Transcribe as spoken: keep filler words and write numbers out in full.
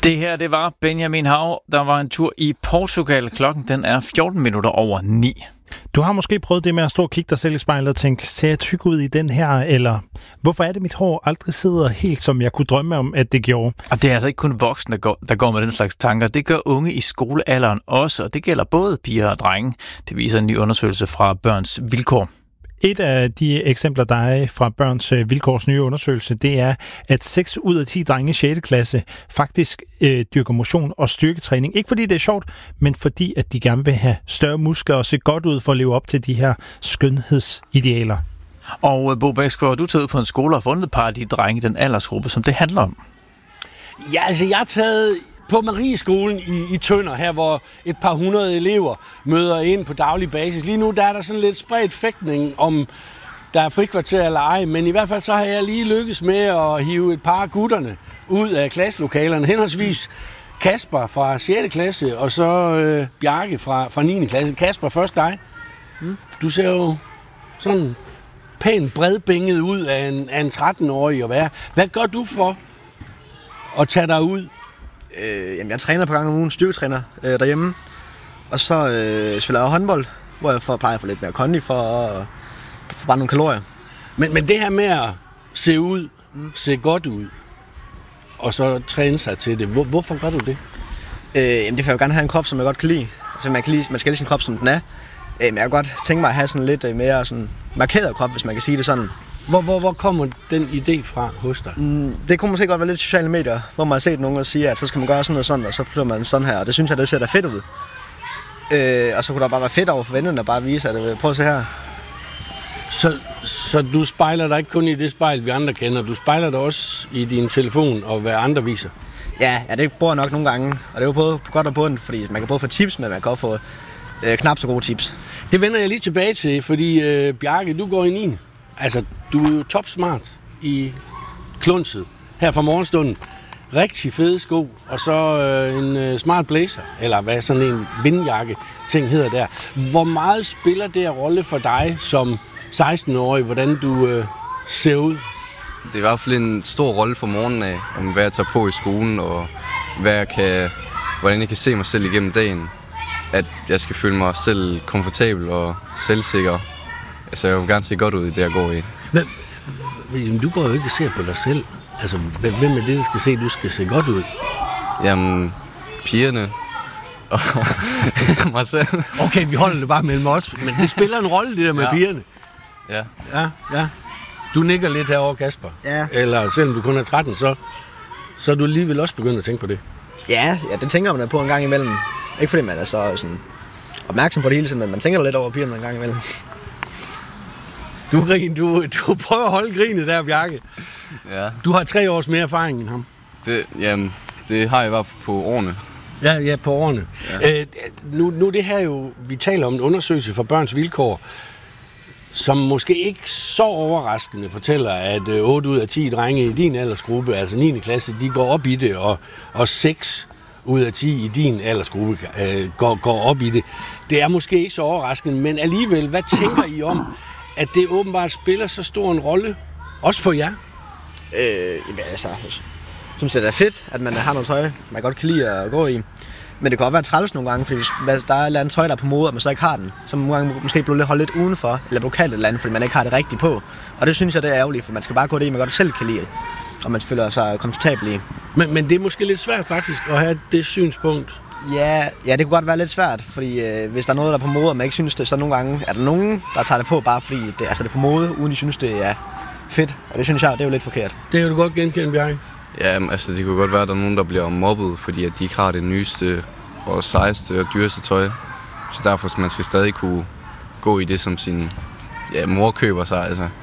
Det her, det var Benjamin Hav, der var en tur i Portugal. Klokken den er fjorten minutter over ni. Du har måske prøvet det med at stå og kigge dig selv i spejlet og tænke, ser jeg tyk ud i den her, eller hvorfor er det, mit hår aldrig sidder helt, som jeg kunne drømme om, at det gjorde? Og det er altså ikke kun voksne, der går, der går med den slags tanker. Det gør unge i skolealderen også, og det gælder både piger og drenge. Det viser en ny undersøgelse fra Børns Vilkår. Et af de eksempler, der er fra Børns Vilkårs nye undersøgelse, det er, at seks ud af ti drenge i sjette klasse faktisk øh, dyrker motion og styrketræning. Ikke fordi det er sjovt, men fordi at de gerne vil have større muskler og se godt ud for at leve op til de her skønhedsidealer. Og Bo Bæksgaard, du tager ud på en skole og har fundet et par af de drenge i den aldersgruppe, som det handler om. Ja, altså jeg har taget på Marieskolen i, i Tønder, her hvor et par hundrede elever møder ind på daglig basis. Lige nu der er der sådan lidt spredt fægtning om, der er frikvarter eller ej, men i hvert fald så har jeg lige lykkes med at hive et par af gutterne ud af klasselokalerne. Henholdsvis Kasper fra sjette klasse, og så øh, Bjarke fra, fra niende klasse. Kasper, først dig. Mm. Du ser jo sådan pænt bredbænget ud af en, af en tretten-årig at være. Hvad gør du for at tage dig ud? Øh, jamen, jeg træner på gang om ugen, styrketræner øh, derhjemme. Og så øh, spiller jeg håndbold, hvor jeg får, plejer at få lidt mere kondi for at få bare nogle kalorier. Men, men det her med at se ud, mm. se godt ud, og så træne sig til det, hvor, hvorfor gør du det? Øh, jamen, det får jeg jo gerne have en krop, som jeg godt kan lide. Altså, man, kan lide, man skal lide sin krop, som den er. Øh, men jeg kan godt tænke mig at have sådan lidt mere sådan markeret krop, hvis man kan sige det sådan. Hvor, hvor, hvor kommer den idé fra hos dig? Mm, det kunne måske godt være lidt sociale medier, hvor man har set nogen og sige, at så skal man gøre sådan noget sådan, og så bliver man sådan her, og det synes jeg, det ser da fedt ud. Øh, og så kunne der bare være fedt over for vennerne at bare vise, at prøv at se her. Så, så du spejler dig ikke kun i det spejl, vi andre kender, du spejler dig også i din telefon og hvad andre viser? Ja, ja, det bruger jeg nok nogle gange, og det er jo både på godt og på ondt, fordi man kan både få tips, men man kan også få øh, knap så gode tips. Det vender jeg lige tilbage til, fordi øh, Bjarke, du går i niende. Altså, du er jo topsmart i klunset her fra morgenstunden. Rigtig fede sko, og så øh, en øh, smart blazer, eller hvad sådan en vindjakke ting hedder der. Hvor meget spiller det en rolle for dig som seksten-årig, hvordan du øh, ser ud? Det er i hvert fald en stor rolle for morgenen af, om hvad jeg tager på i skolen, og hvad jeg kan, hvordan jeg kan se mig selv igennem dagen. At jeg skal føle mig selv komfortabel og selvsikker. Altså, jeg vil gerne se godt ud i det, jeg går i. Men du går jo ikke og ser på dig selv. Altså, hvem er det, der skal se, at du skal se godt ud? Jamen, pigerne og mig selv. Okay, vi holder det bare mellem os, men det spiller en rolle, det der med ja. Pigerne. Ja. Ja, ja. Du nikker lidt herovre, Kasper. Ja. Eller selvom du kun er tretten, så, så er du alligevel også begyndt at tænke på det. Ja, ja, det tænker man på en gang imellem. Ikke fordi man er så sådan opmærksom på det hele tiden, men man tænker lidt over pigerne en gang imellem. Du, grin, du, du prøver at holde grinet der, Bjarke. Ja. Du har tre års mere erfaring end ham. Det, jamen, det har jeg i hvert fald på årene. Ja, ja, på årene. Ja. Øh, nu, nu det her jo, vi taler om en undersøgelse for Børns Vilkår, som måske ikke så overraskende fortæller, at otte ud af ti drenge i din aldersgruppe, altså niende klasse, de går op i det, og, og seks ud af ti i din aldersgruppe øh, går, går op i det. Det er måske ikke så overraskende, men alligevel, hvad tænker I om, at det åbenbart spiller så stor en rolle, også for jer? Øh, altså, jeg synes, det er fedt, at man har noget tøj, man godt kan lide at gå i. Men det kan også være træls nogle gange, fordi hvis der er et eller andet tøj, der er på mode, og man så ikke har den, så nogle gange måske bliver holdt lidt udenfor, eller bliver kaldt et eller andet, fordi man ikke har det rigtigt på. Og det synes jeg, det er ærgerligt, for man skal bare gå det i, man godt selv kan lide, og man føler sig komfortabel i. Men, men det er måske lidt svært faktisk at have det synspunkt. Ja, ja, det kunne godt være lidt svært, fordi øh, hvis der er noget, der er på mode, og man ikke synes det, så nogle gange er der nogen, der tager det på, bare fordi det, altså det er på mode, uden de synes, det er fedt. Og det synes jeg, det er jo lidt forkert. Det kan du godt genkende, Bjarke. Ja, altså det kunne godt være, at der er nogen, der bliver mobbet, fordi at de ikke har det nyeste og sejeste og dyreste tøj. Så derfor skal man skal stadig kunne gå i det, som sin ja, mor køber sig, altså.